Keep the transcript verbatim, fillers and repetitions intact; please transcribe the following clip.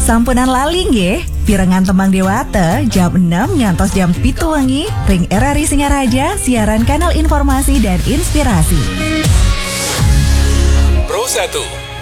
Sampunan laling ye, pirengan tembang dewata, jam enam ngantos jam pitu wengi, ring R R I Singaraja, siaran kanal informasi dan inspirasi. Pro satu